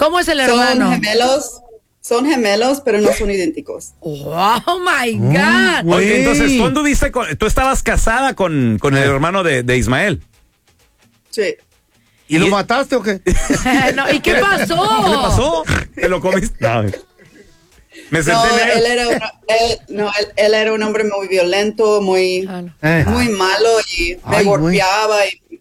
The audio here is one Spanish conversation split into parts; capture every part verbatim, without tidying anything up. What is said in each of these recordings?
¿Cómo es el hermano? Son gemelos, son gemelos, pero no son idénticos. Oh my God. Mm, Oye, entonces tú anduviste con, tú estabas casada con, con el hermano de, de Ismael. Sí. ¿Y lo mataste o qué? No, ¿y qué pasó? ¿Qué le pasó? ¿Te lo comiste? No. Me senté No, en él era, una, él, no él, él era un hombre muy violento, muy, Ah, no. Eh. muy malo y me Ay, güey. golpeaba. Y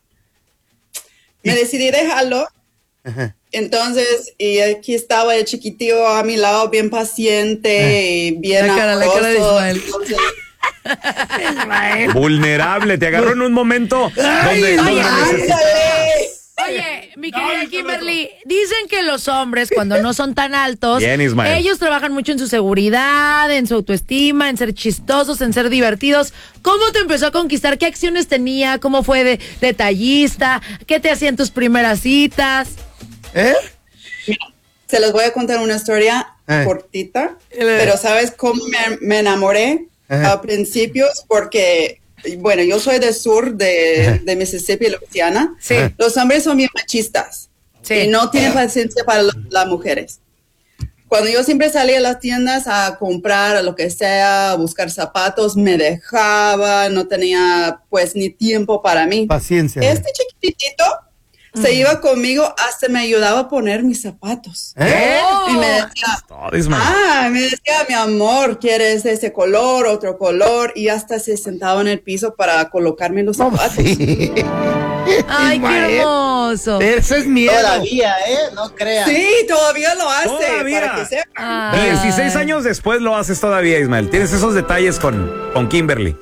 me decidí dejarlo. Ajá. Entonces, y aquí estaba el chiquitío a mi lado, bien paciente y bien La cara, la cara de amoroso. Ismael. Entonces, Vulnerable, te agarró en un momento donde, donde oye, necesitas. ándale. Oye, mi querida Kimberly, dicen que los hombres cuando no son tan altos, Bien, Ismael. ellos trabajan mucho en su seguridad, en su autoestima, en ser chistosos, en ser divertidos. ¿Cómo te empezó a conquistar? ¿Qué acciones tenía? ¿Cómo fue de detallista? ¿Qué te hacía en tus primeras citas? ¿Eh? Se les voy a contar una historia Eh. cortita, pero ¿sabes cómo me, me enamoré Eh. a principios? Porque, bueno, yo soy del sur de, de Mississippi, Louisiana. Sí. Los hombres son bien machistas Sí. y no tienen paciencia para lo- las mujeres. Cuando yo siempre salía a las tiendas a comprar a lo que sea, a buscar zapatos, me dejaba, no tenía pues ni tiempo para mí. Paciencia. Este chiquitito se iba conmigo, hasta me ayudaba a poner mis zapatos. ¿Eh? Y me decía, Todo, Ismael. ah, me decía, mi amor, ¿quieres ese color, otro color? Y hasta se sentaba en el piso para colocarme los zapatos. Sí. Ay, qué Ismael. hermoso. Ese es miedo. Todavía, ¿eh? No crean. Sí, todavía lo hace. Todavía. Para que sepa. Ay. dieciséis años después lo haces todavía, Ismael. Tienes esos detalles con, con Kimberly.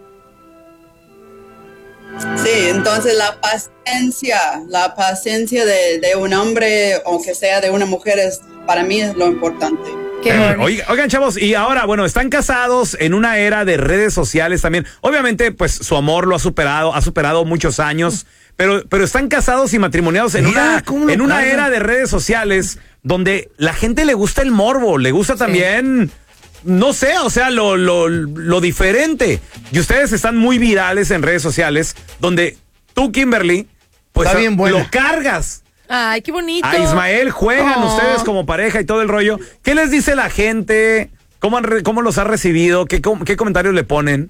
Sí, entonces la paciencia, la paciencia de, de un hombre, aunque sea de una mujer, es para mí es lo importante. Qué bonito. Oigan, oigan, chavos, y ahora, bueno, están casados en una era de redes sociales también. Obviamente, pues su amor lo ha superado, ha superado muchos años, pero, pero están casados y matrimoniados en Mira, una, ¿cómo lo en una cargan? era de redes sociales donde la gente le gusta el morbo, le gusta también, no sé, o sea, lo, lo, lo diferente. Y ustedes están muy virales en redes sociales, donde tú, Kimberly, pues Está bien buena. lo cargas. Ay, qué bonito. A Ismael juegan Oh. ustedes como pareja y todo el rollo. ¿Qué les dice la gente? ¿Cómo, han re- cómo los ha recibido? ¿Qué, com- ¿Qué comentarios le ponen?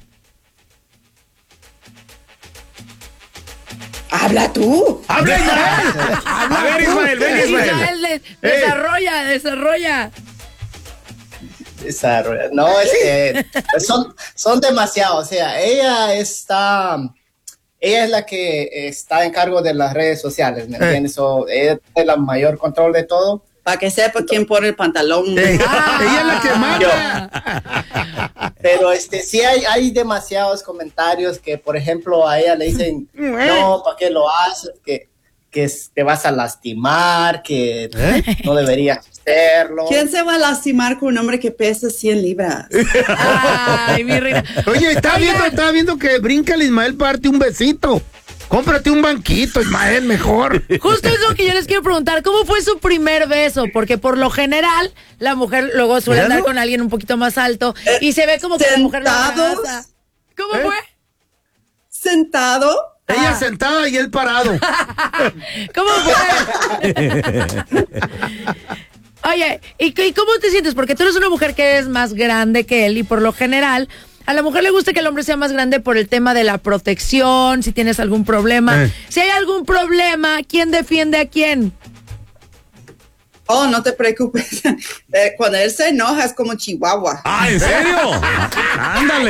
¡Habla tú! ¡Habla Ismael! A ver, Ismael, ven, Ismael. Ismael, de- desarrolla, desarrolla. Desarrolla. No, es que son, son demasiados. O sea, ella está, ella es la que está en cargo de las redes sociales, ¿me Eh. entiendes? So, ella tiene el mayor control de todo. Para que sepa quién pone el pantalón. Eh, Ah. Ella es la que mata. Pero este sí hay, hay demasiados comentarios que, por ejemplo, a ella le dicen, no, ¿para qué lo haces? Que, que te vas a lastimar, que no deberías hacerlo. ¿Quién se va a lastimar con un hombre que pesa cien libras? Ay, mi reina. Oye, estaba Oigan. viendo, estaba viendo que brinca el Ismael para darte un besito. Cómprate un banquito, Ismael, mejor. Justo eso que yo les quiero preguntar, ¿cómo fue su primer beso? Porque por lo general, la mujer luego suele ¿Verdad? andar con alguien un poquito más alto y se ve como que la mujer lo ¿Sentados? abraza. ¿Cómo ¿Eh? fue? Sentado. Ella Ah. sentada y él parado. ¿Cómo fue? Oye, ¿y, c- ¿y cómo te sientes? Porque tú eres una mujer que es más grande que él y por lo general a la mujer le gusta que el hombre sea más grande por el tema de la protección, si tienes algún problema. Eh. Si hay algún problema, ¿quién defiende a quién? Oh, no te preocupes. Eh, Cuando él se enoja es como Chihuahua. ¡Ah, en serio! ¡Ándale!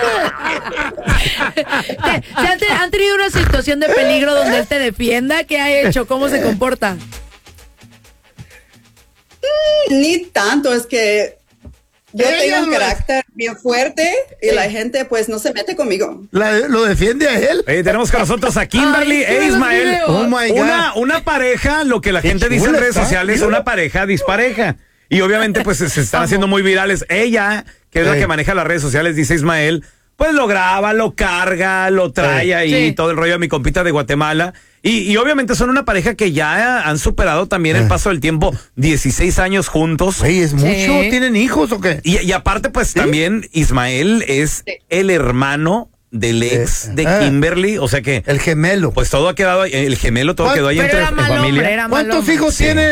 ¿Te- te han, te- han tenido una situación de peligro donde él te defienda? ¿Qué ha hecho? ¿Cómo se comporta? Ni tanto, es que yo Ella tengo un lo- carácter bien fuerte y la gente pues no se mete conmigo. La- lo defiende a él. Oye, tenemos con nosotros a Kimberly Ay, sí, e los Ismael. videos. Oh my God. Una, una pareja, lo que la gente dice en chula redes está, sociales, mira. una pareja dispareja. Y obviamente, pues se se están haciendo muy virales. Ella, que es la Ey. que maneja las redes sociales, dice Ismael, pues lo graba, lo carga, lo trae Ey. ahí, Sí. todo el rollo a mi compita de Guatemala. Y, y obviamente son una pareja que ya han superado también el Eh. paso del tiempo, dieciséis años juntos. Güey, ¿es mucho? Sí. ¿Tienen hijos o qué? Y, y aparte, pues también Ismael es Sí. el hermano del ex Eh, de ah. Kimberly, o sea que El gemelo. pues todo ha quedado, ahí, el gemelo todo ¿Cuál- quedó ahí Pero entre era en mal familia. hombre, era mal ¿Cuántos hombre. hijos Sí. tiene